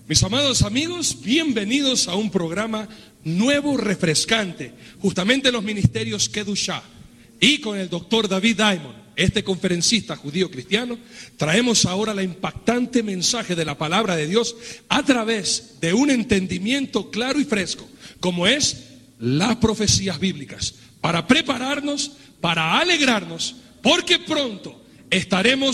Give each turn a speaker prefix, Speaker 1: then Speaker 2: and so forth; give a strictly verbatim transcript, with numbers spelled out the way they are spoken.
Speaker 1: Mis amados amigos, bienvenidos a un programa nuevo, refrescante, justamente en los ministerios Kedushá. Y con el doctor David Diamond, este conferencista judío cristiano, traemos ahora la impactante mensaje de la palabra de Dios a través de un entendimiento claro y fresco, como es las profecías bíblicas, para prepararnos, para alegrarnos, porque pronto estaremos